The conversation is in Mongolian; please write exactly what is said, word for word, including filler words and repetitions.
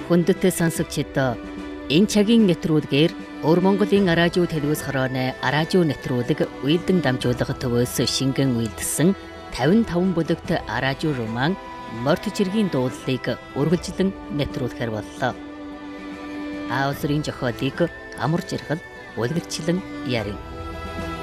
Хүндэт сонсогчид энэ цагийн нэвтрүүлгээр Өр Монголын араажуу телевиз хорооны араажуу нэвтрүүлэг уйлдан дамжуулах төвөөс шингэн уйлдсан тавин таван бүлэгт араажуу роман Морт чиргийн дуулалыг үргэлжлэн нэвтрүүлэхээр боллоо. Аавсрын зохиолыг амар жаргал үлгэрчлэн ярив.